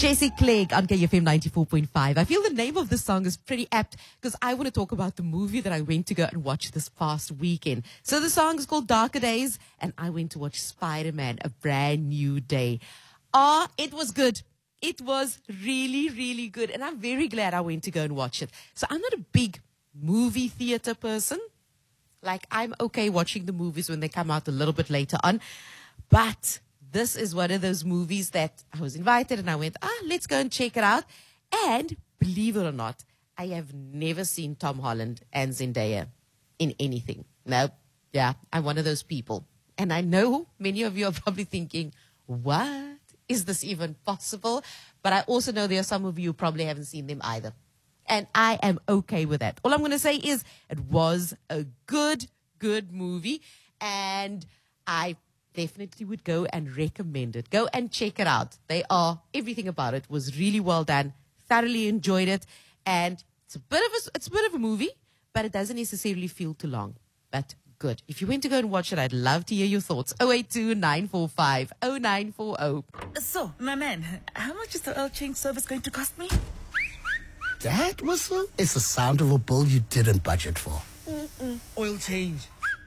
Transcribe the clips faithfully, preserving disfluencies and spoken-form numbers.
Jesse Clegg on K F M ninety-four point five. I feel the name of this song is pretty apt because I want to talk about the movie that I went to go and watch this past weekend. So the song is called Darker Days, and I went to watch Spider-Man, A Brand New Day. Ah, it was good. It was really, really good, and I'm very glad I went to go and watch it. So I'm not a big movie theater person. Like, I'm okay watching the movies when they come out a little bit later on, but this is one of those movies that I was invited and I went, ah, let's go and check it out. And believe it or not, I have never seen Tom Holland and Zendaya in anything. No, yeah, I'm one of those people. And I know many of you are probably thinking, what? Is this even possible? But I also know there are some of you who probably haven't seen them either. And I am okay with that. All I'm going to say is it was a good, good movie. And I definitely would go and recommend it. Go and check it out. They are, everything about it was really well done. Thoroughly enjoyed it. And it's a bit of a, it's a bit of a movie, but it doesn't necessarily feel too long. But good. If you went to go and watch it, I'd love to hear your thoughts. oh eight two, nine four five, oh nine four oh. So, my man, how much is the oil change service going to cost me? That whistle is the sound of a bill you didn't budget for. Mm-mm. Oil change.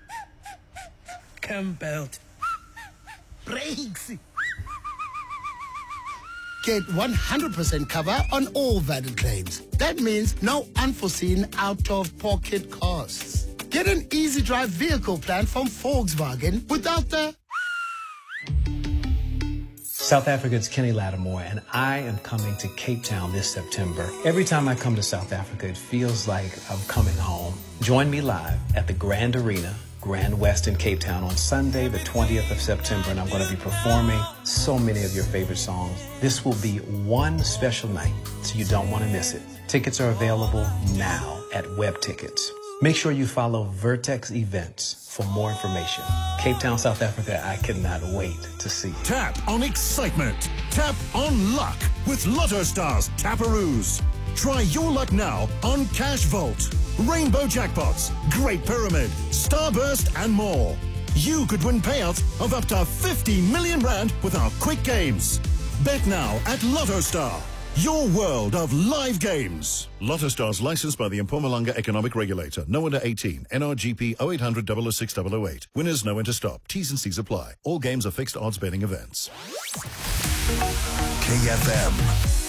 Cam belt. Brakes. Get one hundred percent cover on all valid claims. That means no unforeseen out-of-pocket costs. Get an easy drive vehicle plan from Volkswagen without the... South Africa's Kenny Lattimore, and I am coming to Cape Town this September. Every time I come to South Africa, it feels like I'm coming home. Join me live at the Grand Arena, Grand West in Cape Town on Sunday, the twentieth of September, and I'm going to be performing so many of your favorite songs. This will be one special night, so you don't want to miss it. Tickets are available now at Web Tickets. Make sure you follow Vertex Events for more information. Cape Town, South Africa, I cannot wait to see you. Tap on excitement. Tap on luck with Lotto Stars Taparoos. Try your luck now on Cash Vault, Rainbow Jackpots, Great Pyramid, Starburst, and more. You could win payouts of up to fifty million rand with our quick games. Bet now at Lotto Star, your world of live games. Lotto Stars licensed by the Mpumalanga Economic Regulator. No under eighteen. N R G P oh eight hundred, double oh six, double oh eight. Winners know when to stop. T's and C's apply. All games are fixed odds betting events. K F M.